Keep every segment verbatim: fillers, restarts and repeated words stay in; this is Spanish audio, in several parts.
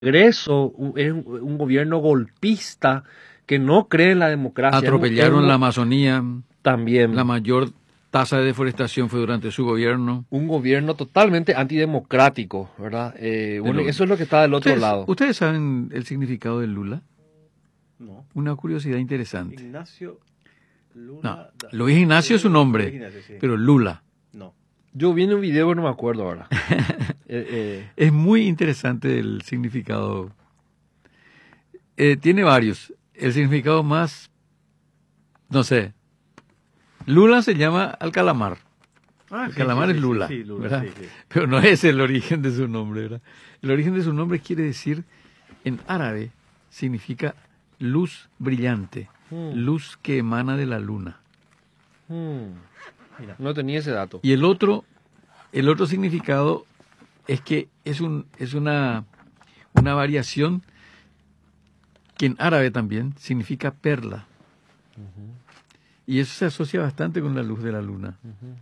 Congreso u- es un, un gobierno golpista que no cree en la democracia. Es un- Atropellaron es un- la Amazonía, también la mayor tasa de deforestación fue durante su gobierno. un gobierno totalmente antidemocrático, ¿verdad? Eh, bueno, Lula. eso es lo que está del otro ¿Ustedes, lado. ¿Ustedes saben el significado de Lula? No. Una curiosidad interesante. Ignacio Lula. No, da- Luis Ignacio es su Luis nombre, Ignacio, sí. pero Lula. No. Yo vi en un video que no me acuerdo ahora. Eh, eh, Es muy interesante el significado. Eh, tiene varios. El significado más, no sé. Lula se llama al calamar. Ah, El sí, calamar sí, es sí, Lula, sí, sí, Lula, ¿verdad? sí, sí. Pero no es el origen de su nombre, ¿verdad? El origen de su nombre quiere decir, en árabe, significa luz brillante, Hmm. luz que emana de la luna. hmm, Mira. no tenía ese dato. Y el otro, el otro significado es que es un, es una, una variación que en árabe también significa perla. Y eso se asocia bastante con la luz de la luna.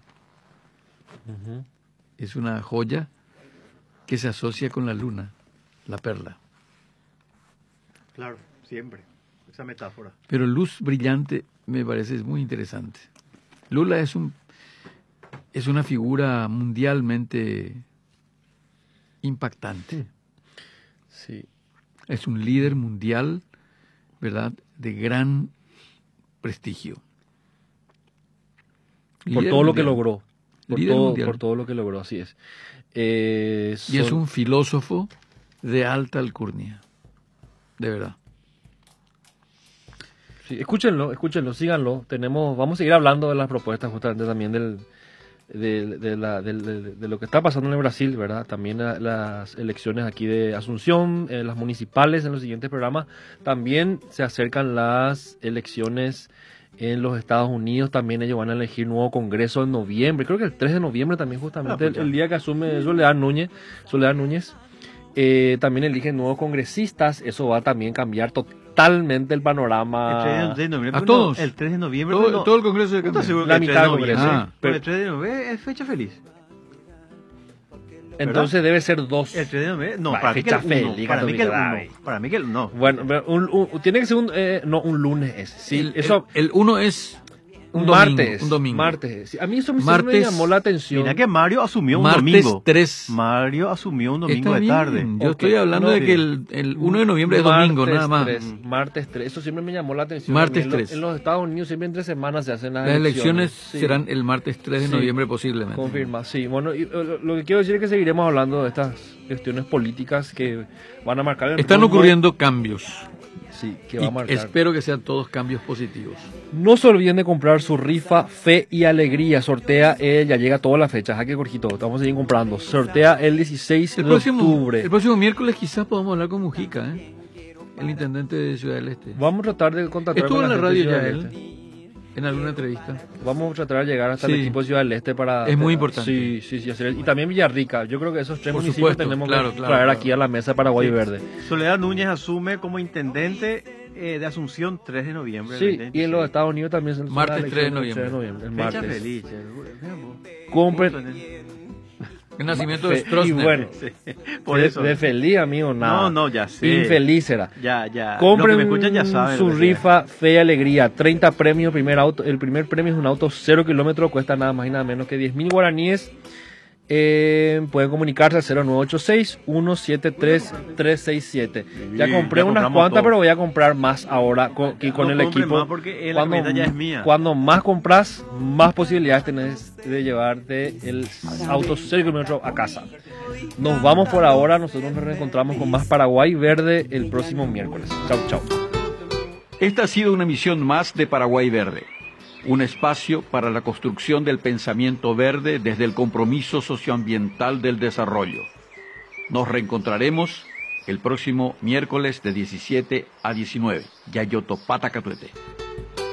Ujú. Es una joya que se asocia con la luna, la perla. Claro, siempre. Esa metáfora. Pero luz brillante me parece muy interesante. Lula es un es una figura mundialmente impactante. Sí. Es un líder mundial, ¿verdad? De gran prestigio. Por Líder todo lo que mundial. logró. Por Líder todo, mundial. por todo lo que logró, así es. Eh, Y es son- un filósofo de alta alcurnia. De verdad. Sí, escúchenlo, escúchenlo, síganlo. Tenemos, vamos a seguir hablando de las propuestas justamente también del, de, de la- del- de- de lo que está pasando en el Brasil, ¿verdad? También la- las elecciones aquí de Asunción, eh, las municipales en los siguientes programas. También se acercan las elecciones en los Estados Unidos. También ellos van a elegir nuevo Congreso en noviembre. Creo que el tres de noviembre también justamente, Ah, el, pues ya. el día que asume Soledad Núñez. Soledad Núñez. Eh, también eligen nuevos congresistas. Eso va a también cambiar totalmente el panorama. El tres de noviembre. a no, todos. El tres de noviembre. Todo, no, todo el Congreso de ¿no estás Cambio. seguro que La el mitad tres de del Congreso, noviembre? sí. Pero el tres de noviembre es fecha feliz. Entonces debe ser dos. El tres de noviembre. No, Bah, para mí que el fecha uno. feliz, Para mí que el Católica, uno. ay. Para mí que el no. Bueno, pero un- un- tiene que ser un, eh, no, un lunes es. Sí, El- eso, el, el uno es un un domingo, martes. un domingo. Martes. Sí, a mí eso me, siempre me Martes, llamó la atención. Mira que Mario asumió un Martes domingo. tres. Mario asumió un domingo Está de bien. tarde. Yo Ok, estoy hablando no, de sí. que el, el uno de noviembre es Martes domingo, nada más. tres, martes tres. Eso siempre me llamó la atención. Martes También en lo- tres. En los Estados Unidos siempre entre semanas se hacen las, Las elecciones Sí. serán el martes tres de Sí. noviembre posiblemente. Confirma, sí. Bueno, y, eh, lo, lo que quiero decir es que seguiremos hablando de estas cuestiones políticas que van a marcar el Están rumbo- ocurriendo cambios. Sí, que Y va a marcar. espero que sean todos cambios positivos. No se olviden de comprar su rifa Fe y Alegría. Sortea, eh, ya llega todas las fechas. Aquí, Jorgito, vamos a seguir comprando. Sortea el dieciséis El de próximo, octubre. el próximo miércoles quizás podamos hablar con Mujica, ¿eh? El intendente de Ciudad del Este. Vamos a tratar de contactar Estuvo con en la gente de radio Ciudad ya del él, Este. en alguna entrevista. Vamos a tratar de llegar hasta Sí. el equipo de Ciudad del Este para... Es muy importante. Sí, sí, sí. hacer- Y también Villarrica. Yo creo que esos tres Por municipios supuesto, tenemos claro, que claro, traer claro. aquí a la mesa de Paraguay Sí. Verde. Soledad Núñez asume como intendente eh, de Asunción tres de noviembre. del Sí, veinte y en los veintiséis. Estados Unidos también se Martes la tres de elección del noviembre. tres de el Fecha martes. feliz. che. Veamos. Compren... El nacimiento de Fe- Stroessner. Y bueno, Sí, por de, eso. de feliz, amigo, nada. No, no, ya sé. Infeliz será. Ya, ya. Compren Los que me escuchan ya saben. su lo que rifa Fe y Alegría, treinta premios, primer auto, el primer premio es un auto cero kilómetros, cuesta nada más y nada menos que diez mil guaraníes. Eh, pueden comunicarse al cero nueve ocho seis, uno siete tres, tres seis siete. Ya Sí, compré ya unas compramos cuantas, todo. pero voy a comprar más ahora con, que con No el compren equipo. más porque la camioneta ya es mía. Cuando más compras, más posibilidades tenés de llevarte el auto cero kilómetros a casa. Nos vamos por ahora, nosotros nos reencontramos con más Paraguay Verde el próximo miércoles. Chau, chau. Esta ha sido una emisión más de Paraguay Verde, un espacio para la construcción del pensamiento verde desde el compromiso socioambiental del desarrollo. Nos reencontraremos el próximo miércoles de diecisiete a diecinueve. Yayoto Patacatuete.